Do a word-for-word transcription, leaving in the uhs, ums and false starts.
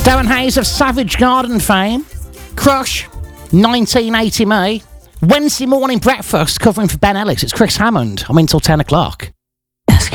Darren Hayes of Savage Garden fame. Crush, nineteen eighty me. Wednesday morning breakfast covering for Ben Ellis. It's Chris Hammond. I'm in till ten o'clock.